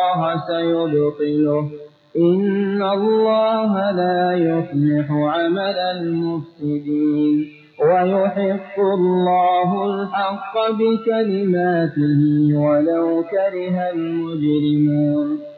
الله سيبطله إن الله لا يصلح عمل المفسدين ويحق الله الحق بكلماته ولو كره المجرمون